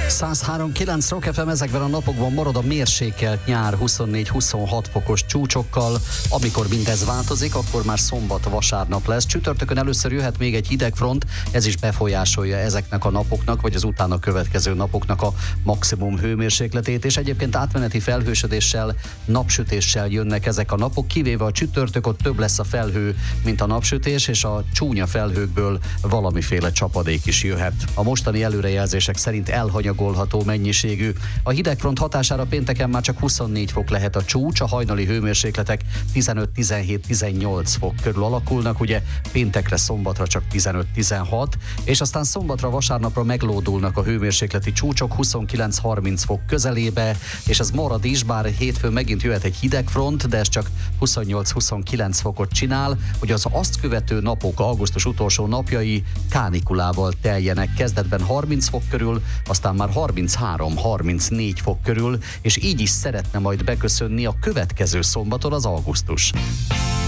103.9 Rock FM, ezekben a napokban marad a mérsékelt nyár 24-26 fokos csúcsokkal. Amikor mindez változik, akkor már szombat, vasárnap lesz. Csütörtökön először jöhet még egy hidegfront, ez is befolyásolja ezeknek a napoknak, vagy az utána következő napoknak a maximum hőmérsékletét, és egyébként átmeneti felhősödéssel, napsütéssel jönnek ezek a napok, kivéve a csütörtök, ott több lesz a felhő, mint a napsütés, és a csúnya felhőkből valamiféle csapadék is jöhet. A mostani előrejelzések szerint elhanyagolható mennyiségű. A hidegfront hatására pénteken már csak 24 fok lehet a csúcs, a hajnali hőmérsékletek 15-17-18 fok körül alakulnak, ugye péntekre, szombatra csak 15-16, és aztán szombatra, vasárnapra meglódulnak a hőmérsékleti csúcsok 29-30 fok közelébe, és ez marad is, bár hétfőn megint jöhet egy hidegfront, de ez csak 28-29 fokot csinál, hogy az azt követő napok, augusztus utolsó napjai kánikulával teljenek, kezdetben 30 fok körül, aztán már 33-34 fok körül, és így is szeretne majd beköszönni a következő szombaton az augusztus.